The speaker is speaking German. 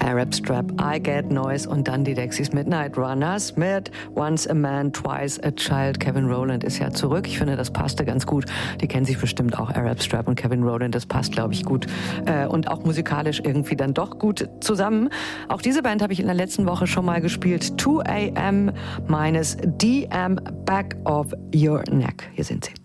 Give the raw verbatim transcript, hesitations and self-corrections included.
Arab Strap, I Get Noise und dann die Dexys Midnight Runners mit Once a Man, Twice a Child. Kevin Rowland ist ja zurück. Ich finde, das passte ganz gut. Die kennen sich bestimmt auch, Arab Strap und Kevin Rowland. Das passt, glaube ich, gut. Äh, und auch musikalisch irgendwie dann doch gut zusammen. Auch diese Band habe ich in der letzten Woche schon mal gespielt. two a m minus D M Back of Your Neck. Hier sind sie.